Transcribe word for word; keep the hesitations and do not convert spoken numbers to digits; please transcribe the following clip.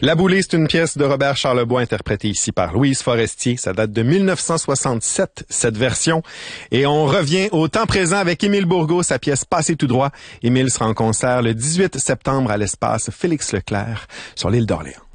La Boulée, c'est une pièce de Robert Charlebois interprétée ici par Louise Forestier. Ça date de mille neuf cent soixante-sept, cette version. Et on revient au temps présent avec Émile Bourgault, sa pièce Passez tout droit. Émile sera en concert le dix-huit septembre à l'espace Félix Leclerc sur l'île d'Orléans.